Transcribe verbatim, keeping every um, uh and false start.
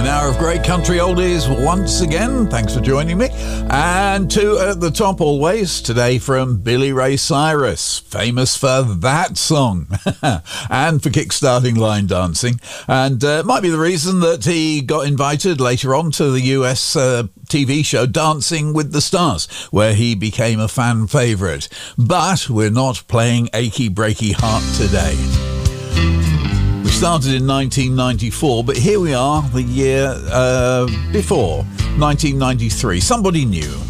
hour of great country oldies once again. Thanks for joining me. And two at the top always, today from Billy Ray Cyrus, famous for that song and for kickstarting line dancing. And uh, it might be the reason that he got invited later on to the U S uh, T V show Dancing with the Stars, where he became a fan favourite. But we're not playing Achy Breaky Heart today. We started in nineteen ninety-four, but here we are the year uh, before, nineteen ninety-three. Somebody New.